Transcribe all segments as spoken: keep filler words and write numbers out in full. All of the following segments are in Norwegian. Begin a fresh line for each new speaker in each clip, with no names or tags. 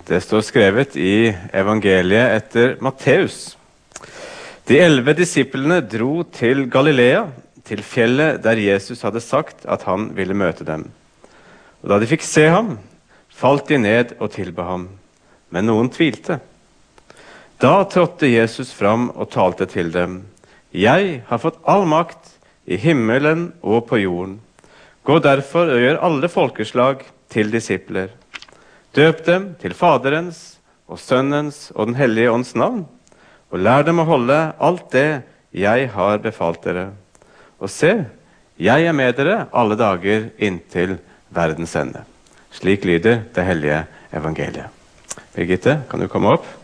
Det står skrevet i evangeliet etter Matteus. De elleve disiplene dro til Galilea, til fjellet der Jesus hadde sagt at han ville møte dem. Og da de fikk se ham, falt de ned og tilba ham, men noen tvilte. Da trådte Jesus fram og talte til dem. Jeg har fått all makt i himmelen og på jorden. Gå derfor og gjør alle folkeslag til disipler. Døp dem til Faderens og Sønnens og den hellige ånds navn, og lær dem å holde alt det jeg har befalt dere. Og se, jeg er med dere alle dager inntil verdens ende. Slik lyder det hellige evangeliet. Birgitte, kan du komme opp?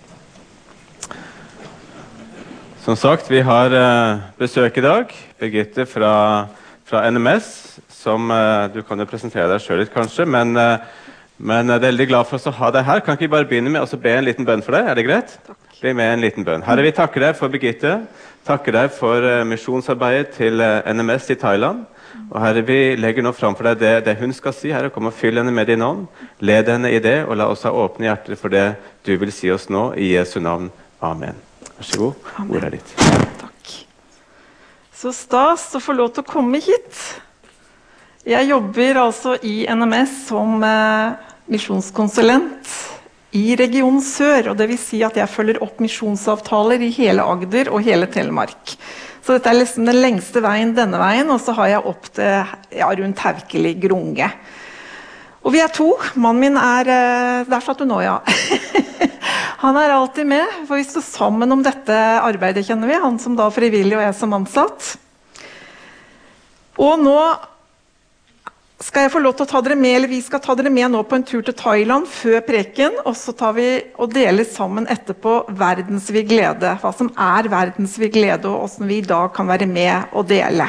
Som sagt, vi har eh, besøk i dag. Birgitte fra, fra N M S, som eh, du kan jo presentere deg selv litt kanskje, men, eh, men jeg er veldig glad for oss å ha deg her. Kan ikke vi bare begynne med å be en liten bønn for deg? Er det greit?
Takk.
Bli med en liten bønn. Herre, vi takker deg for Birgitte. Takker deg for eh, misjonsarbeidet til eh, N M S i Thailand. Og Herre, vi legger nå fram for deg det, det hun skal si. Herre, kom og fyll henne med din ånd. Led henne i det, og la oss ha åpne hjerter for det du vil si oss nå, i Jesu navn. Amen. Vær så god.
Amen.
Ordet er ditt.
Takk. Så stas å få lov til å komme hit. Jeg jobber altså i N M S som eh, misjonskonsulent i region Sør, og det vil si at jeg følger opp misjonsavtaler i hele Agder og hele Telemark. Så dette er liksom den lengste veien denne veien, og så har jeg opp til ja, rundt Haukeli, Grunge. Og vi er to. Mannen min er der satt du nå, ja. Han er alltid med, for vi står sammen om dette arbeidet, kjenner vi. Han som da er frivillig, og jeg som ansatt. Og nå skal jeg få lov til å ta dere med, eller vi skal ta dere med nå på en tur til Thailand før preken, og så tar vi og deler sammen etterpå verdensvid glede. Hva som er verdensvid glede, og hvordan vi i dag kan være med og dele.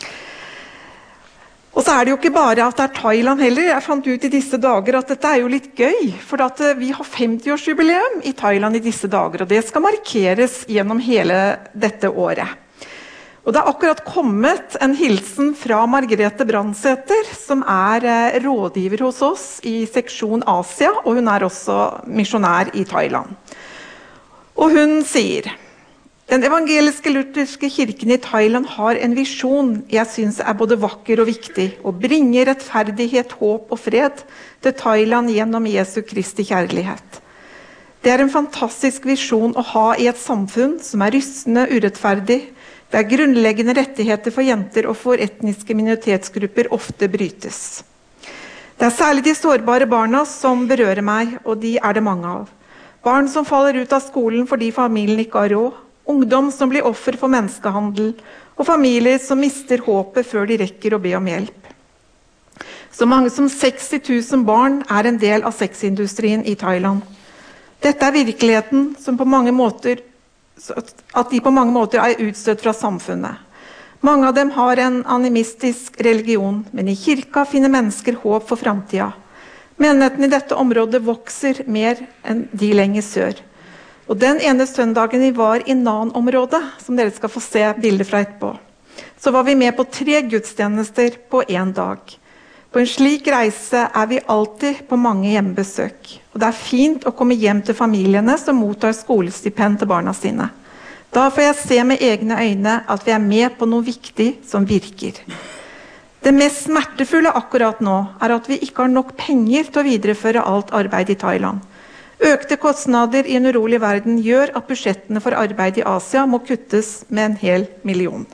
Og så er det jo ikke bare at det er Thailand heller. Jeg fant ut i disse dager at dette er jo litt gøy, for at vi har femti-årsjubileum i Thailand i disse dager, og det skal markeres gjennom hele dette året. Og det er akkurat kommet en hilsen fra Margrethe Brandsæter, som er rådgiver hos oss i seksjon Asia, og hun er også misjonær i Thailand. Og hun sier: Den evangeliske lutherske kirken i Thailand har en visjon jeg synes er både vakker og viktig, og bringer rettferdighet, håp og fred til Thailand gjennom Jesu Kristi kjærlighet. Det er en fantastisk visjon å ha i et samfunn som er rystende urettferdig, der grunnleggende rettigheter for jenter og for etniske minoritetsgrupper ofte brytes. Det er særlig de sårbare barna som berører meg, og de er det mange av. Barn som faller ut av skolen fordi familien ikke har råd, ungdom som blir offer for menneskehandel, og familier som mister håpet før de rekker å be om hjelp. Så mange som seksti tusen barn er en del av sexindustrien i Thailand. Dette er virkeligheten som på mange måter at de på mange måter er utstøtt fra samfunnet. Mange av dem har en animistisk religion, men i kirka finner mennesker håp for fremtiden. Menigheten i dette området vokser mer enn de lenger sør. Og den ene søndagen vi var i Nan-området, som dere skal få se bilder fra etterpå, så var vi med på tre gudstjenester på en dag. På en slik reise er vi alltid på mange hjemmebesøk. Og det er fint å komme hjem til familiene som mottar skolestipend til barna sine. Da får jeg se med egne øyne at vi er med på noe viktig som virker. Det mest smertefulle akkurat nå er at vi ikke har nok penger til å videreføre alt arbeid i Thailand. Økte kostnader i en urolig verden gjør at budsjettene for arbeid i Asia må kuttes med en hel million.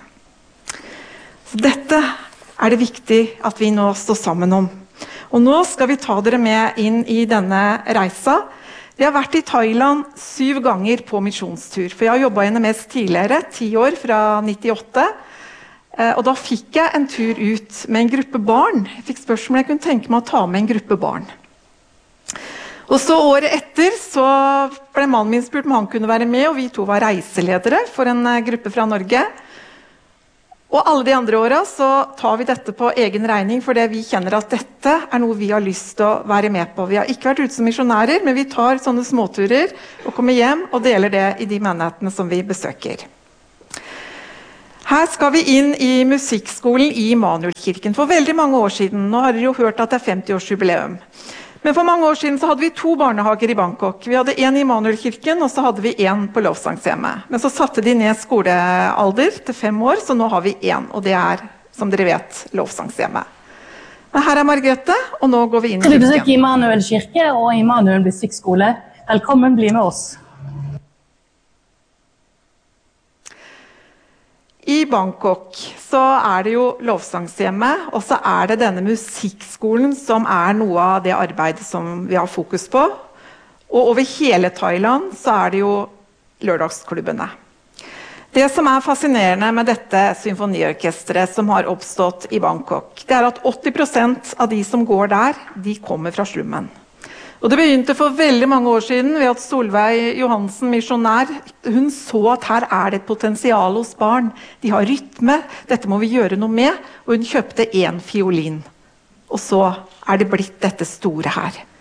Så dette er det viktig at vi nå står sammen om. Og nå skal vi ta dere med inn i denne reisa. Jeg har vært i Thailand syv ganger på misjonstur, for jeg har jobbet i N M S tidligere, ti år fra nittiåtte, og da fikk jeg en tur ut med en gruppe barn. Jeg fikk spørsmål om jeg kunne tenke meg å ta med en gruppe barn. Og så året etter så ble mannen min spurt om han kunne være med, og vi to var reiseledere for en gruppe fra Norge. Og alle de andre årene så tar vi dette på egen regning, fordi vi kjenner at dette er noe vi har lyst til å være med på. Vi har ikke vært ute som misjonærer, men vi tar sånne småturer og kommer hjem og deler det i de menighetene som vi besøker. Her skal vi inn i musikkskolen i Immanuelkirken for veldig mange år siden. Nå har dere jo hørt at det er femti-årsjubileum. Men for mange år siden så hadde vi to barnehager i Bangkok. Vi hadde en i Immanuelkirken, og så hadde vi en på lovsangshjemmet. Men så satte de ned skolealder til fem år, så nå har vi en, og det er, som dere vet, lovsangshjemmet. Men her er Margrethe, og nå går vi inn i
kirken.
kirken.
Vi besøker Immanuel kirke og Immanuel musikkskole. Velkommen, bli med oss.
I Bangkok så er det jo lovsangshjemmet, og så er det denne musikkskolen som er noe av det arbeidet som vi har fokus på. Og over hele Thailand så er det jo lørdagsklubbene. Det som er fascinerende med dette symfoniorkestret som har oppstått i Bangkok, det er at åtti prosent av de som går der, de kommer fra slummen. Og det begynte for veldig mange år siden ved at Solveig Johansen, misjonær, hun så at her er det et potensial hos barn. De har rytme, dette må vi gjøre noe med, og hun kjøpte en fiolin. Og så er det blitt dette store her.